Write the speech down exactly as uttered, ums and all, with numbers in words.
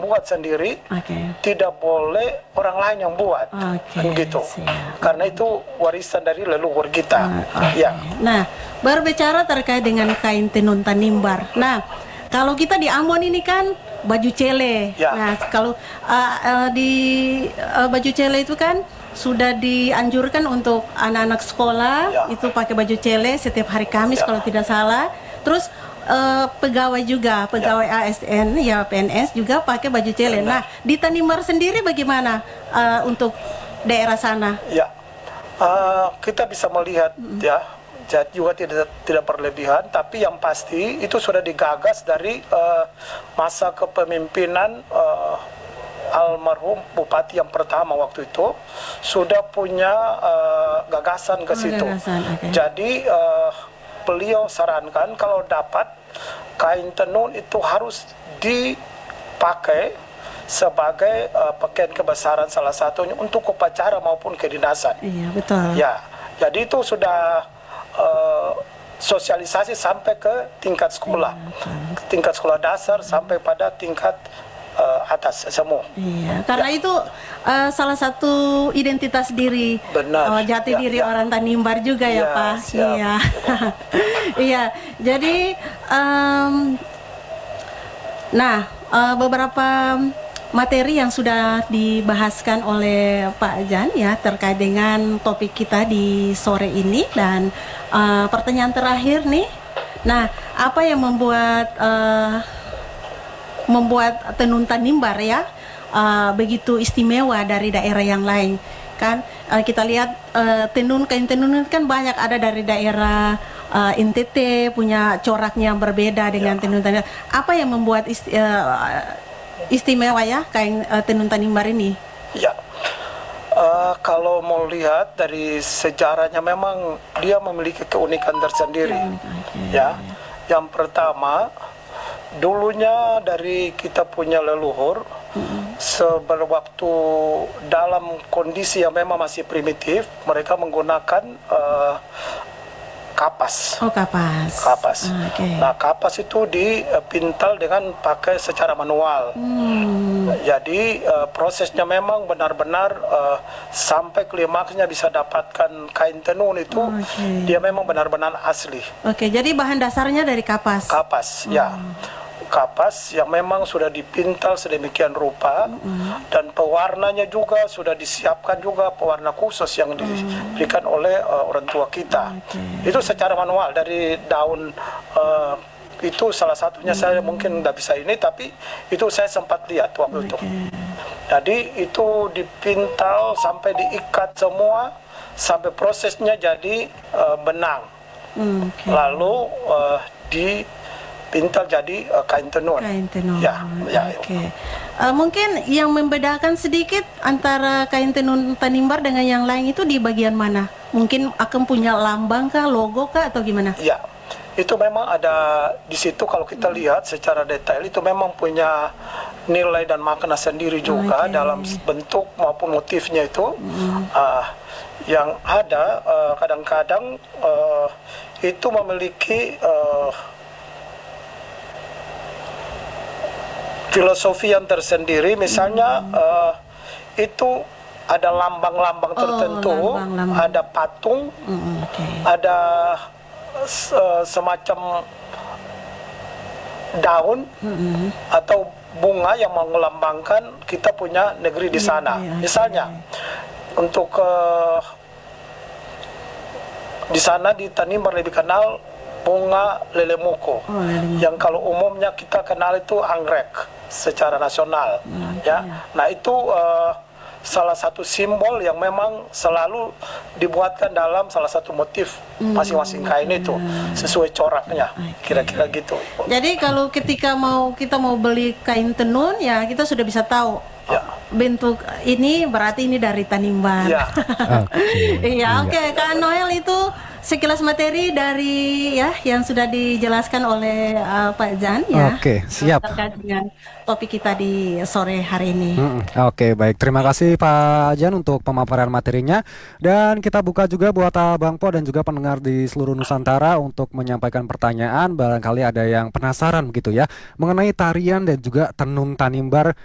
buat sendiri, okay. tidak boleh orang lain yang buat, okay. gitu. Siap. Karena itu warisan dari leluhur kita. Uh, okay. Ya. Nah, berbicara terkait dengan kain tenun tanimbar. Nah, kalau kita di Ambon ini kan baju cele. Ya. Nah, kalau uh, uh, di uh, baju cele itu kan sudah dianjurkan untuk anak-anak sekolah ya. itu pakai baju cele setiap hari Kamis ya. kalau tidak salah. Terus uh, pegawai juga, pegawai ya. A S N ya P N S juga pakai baju cele. Benar. Nah, di Tanimbar sendiri bagaimana uh, untuk daerah sana? Ya, uh, kita bisa melihat mm-hmm. ya. Jadi juga tidak tidak berlebihan, tapi yang pasti itu sudah digagas dari uh, masa kepemimpinan uh, almarhum bupati yang pertama waktu itu sudah punya uh, gagasan ke oh, situ. Gagasan, okay. Jadi uh, beliau sarankan kalau dapat kain tenun itu harus dipakai sebagai uh, pakaian kebesaran salah satunya untuk upacara maupun kedinasan. Iya betul. Ya, jadi itu sudah Uh, sosialisasi sampai ke tingkat sekolah, iya, tingkat sekolah dasar sampai pada tingkat uh, atas semua. Iya, karena ya. itu uh, salah satu identitas diri, benar, uh, jati ya, diri ya. orang Tanimbar juga ya, ya Pak. Siap. Iya, iya. Jadi, um, nah uh, beberapa materi yang sudah dibahaskan oleh Pak Jan ya terkait dengan topik kita di sore ini dan uh, pertanyaan terakhir nih. Nah, apa yang membuat uh, membuat tenun Tanimbar ya uh, begitu istimewa dari daerah yang lain? Kan uh, kita lihat uh, tenun kain tenun kan banyak ada dari daerah uh, N T T punya coraknya yang berbeda dengan ya. tenun Tanimbar. Apa yang membuat isti uh, istimewa ya kain uh, tenun Tanimbar ini? Ya, uh, kalau mau lihat dari sejarahnya memang dia memiliki keunikan tersendiri. Okay. Ya, yang pertama dulunya dari kita punya leluhur mm-hmm. sewaktu dalam kondisi yang memang masih primitif mereka menggunakan uh, kapas. Oh kapas. Kapas. Ah, okay. Nah kapas itu dipintal dengan pakai secara manual. Hmm. Jadi uh, prosesnya memang benar-benar uh, sampai klimaksnya bisa dapatkan kain tenun itu oh, okay. dia memang benar-benar asli. Oke, okay, jadi bahan dasarnya dari kapas. Kapas, hmm. ya. Kapas yang memang sudah dipintal sedemikian rupa mm-hmm. dan pewarnanya juga sudah disiapkan juga pewarna khusus yang diberikan mm. oleh uh, orang tua kita. Okay. Itu secara manual dari daun uh, itu salah satunya mm. saya mungkin tidak bisa ini tapi itu saya sempat lihat waktu okay. itu. Jadi itu dipintal sampai diikat semua sampai prosesnya jadi uh, benang. Mm, okay. Lalu uh, di pintal jadi uh, kain tenun. Kain tenun. Ya, ya. Oke. Okay. Uh, mungkin yang membedakan sedikit antara kain tenun Tanimbar dengan yang lain itu di bagian mana? Mungkin akan punya lambang kah, logo kah atau gimana? Ya. Itu memang ada di situ kalau kita hmm. lihat secara detail itu memang punya nilai dan makna sendiri juga okay. dalam bentuk maupun motifnya itu. Hmm. Uh, yang ada kadang-kadang uh, uh, itu memiliki uh, filosofi yang tersendiri, misalnya hmm. uh, itu ada lambang-lambang oh, tertentu, lambang, lambang. ada patung, hmm, okay. ada uh, semacam daun hmm. atau bunga yang melambangkan kita punya negeri di sana. Yeah, yeah, misalnya okay. untuk uh, di sana di Tanimbar lebih kenal bunga lelemuko, oh, lelemuko. Yang kalau umumnya kita kenal itu anggrek secara nasional, hmm, ya. ya. Nah itu uh, salah satu simbol yang memang selalu dibuatkan dalam salah satu motif masing-masing hmm, kain itu sesuai coraknya, kira-kira okay. gitu. Jadi kalau ketika mau kita mau beli kain tenun, ya kita sudah bisa tahu. Ya. Bentuk ini berarti ini dari Tanimbar. Ya. Iya, oke. Okay. Kak Noel itu sekilas materi dari ya yang sudah dijelaskan oleh uh, Pak Jan ya. Oke, siap. Terkait dengan topik kita di sore hari ini. Hmm, Oke, baik. Terima kasih Pak Jan untuk pemaparan materinya. Dan kita buka juga buat Bang Po dan juga pendengar di seluruh Nusantara untuk menyampaikan pertanyaan. Barangkali ada yang penasaran begitu ya mengenai tarian dan juga tenun Tanimbar